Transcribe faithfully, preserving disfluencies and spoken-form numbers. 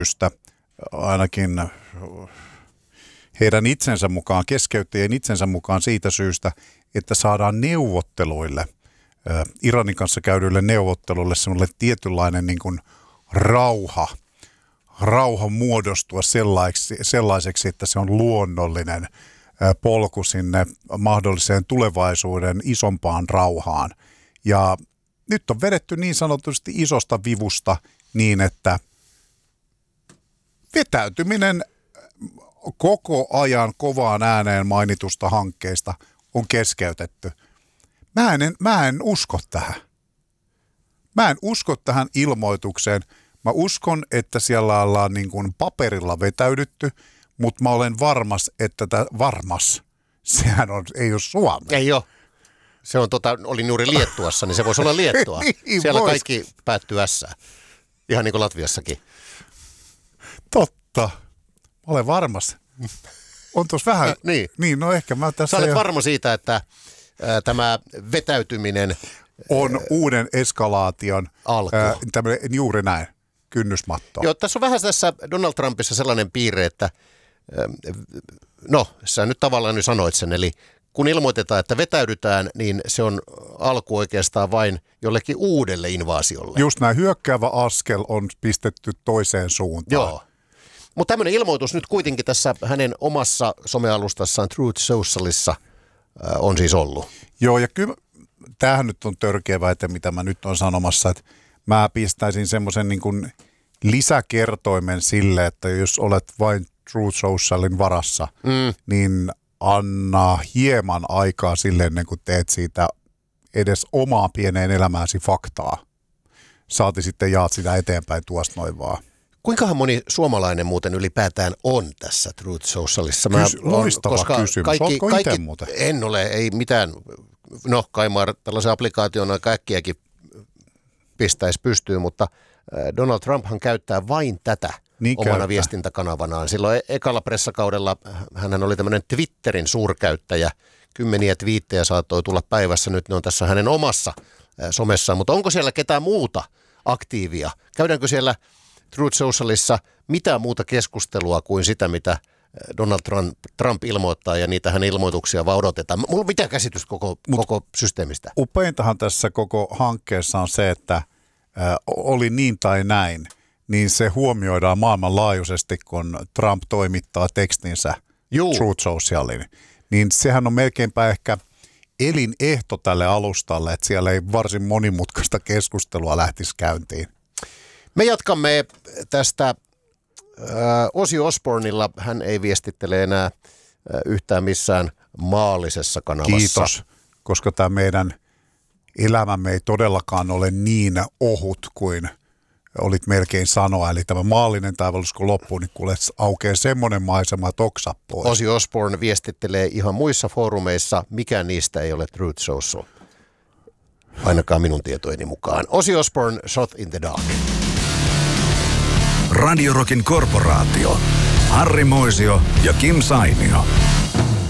syystä, ainakin heidän itsensä mukaan, keskeyttäjien itsensä mukaan siitä syystä, että saadaan neuvotteluille, Iranin kanssa käydyille neuvotteluille semmoinen tietynlainen niin kuin rauha, rauha muodostua sellaiseksi, sellaiseksi, että se on luonnollinen polku sinne mahdolliseen tulevaisuuden isompaan rauhaan. Ja nyt on vedetty niin sanotusti isosta vivusta niin, että vetäytyminen koko ajan kovaan ääneen mainitusta hankkeesta on keskeytetty. Mä en, mä en usko tähän. Mä en usko tähän ilmoitukseen. Mä uskon, että siellä ollaan niin kuin paperilla vetäydytty, mutta mä olen varmas, että tämä varmas, sehän on, ei ole Suomi. Ei ole. Se on tota, olin juuri Liettuassa, niin se voisi olla Liettua. Niin siellä vois. Kaikki päättyy ässään. Ihan niin kuin Latviassakin. Totta. Mä olen varmas. On tuossa vähän, niin. niin, no ehkä mä tässä... Sä olet jo... varma siitä, että ää, tämä vetäytyminen... On ää, uuden eskalaation... Alku. Ää, tämmöinen, juuri näin, kynnysmatto. Joo, tässä on vähän tässä Donald Trumpissa sellainen piirre, että... Ää, no, sä nyt tavallaan nyt sanoit sen, eli... Kun ilmoitetaan, että vetäydytään, niin se on alku oikeastaan vain jollekin uudelle invaasiolle. Just näin, hyökkäävä askel on pistetty toiseen suuntaan. Joo. Mutta tämmöinen ilmoitus nyt kuitenkin tässä hänen omassa somealustassaan Truth Socialissa äh, on siis ollut. Joo, ja kyllä tämähän nyt on törkeä väite, mitä mä nyt on sanomassa, että mä pistäisin semmoisen niin kuin lisäkertoimen sille, että jos olet vain Truth Socialin varassa, mm. niin anna hieman aikaa sille ennen kuin teet siitä edes omaa pieneen elämääsi faktaa. Saati sitten jaat sitä eteenpäin tuosta noin vaan. Kuinkahan moni suomalainen muuten ylipäätään on tässä Truth Socialissa? Mä Kys, loistava koska kysymys. Kaikki, Oletko kaikki, itse muuten? En ole, ei mitään. No, Kaimar tällaisen applikaation aika äkkiäkin pistäisi pystyyn, mutta Donald Trumphan käyttää vain tätä niin omana käyttää. viestintäkanavanaan. Silloin e- ekalla pressakaudella hän oli tämmöinen Twitterin suurkäyttäjä. Kymmeniä twiittejä saattoi tulla päivässä. Nyt ne on tässä hänen omassa somessaan. Mutta onko siellä ketään muuta aktiivia? Käydäänkö siellä Truth Socialissa mitään muuta keskustelua kuin sitä, mitä Donald Trump, Trump ilmoittaa ja niitä hänen ilmoituksia vaan odotetaan? Mulla on mitään käsitystä koko, koko systeemistä. Upeintahan tässä koko hankkeessa on se, että äh, oli niin tai näin, niin se huomioidaan maailmanlaajuisesti, kun Trump toimittaa tekstinsä Juu. Truth Socialiin. Niin sehän on melkeinpä ehkä elinehto tälle alustalle, että siellä ei varsin monimutkaista keskustelua lähtisi käyntiin. Me jatkamme tästä äh, Ozzy Osbournella. Hän ei viestittele enää äh, yhtään missään maallisessa kanavassa. Kiitos, koska tämä meidän elämämme ei todellakaan ole niin ohut kuin olit melkein sanoa. Eli tämä maallinen taivalus kun loppuu, niin kuule aukeaa semmoinen maisema, että oksa pois. Ozzy Osbourne viestittelee ihan muissa foorumeissa. Mikään niistä ei ole Truth Social. Ainakaan minun tietojeni mukaan. Ozzy Osbourne, Shot in the Dark. Radio Rockin korporaatio. Harri Moisio ja Kim Sainio.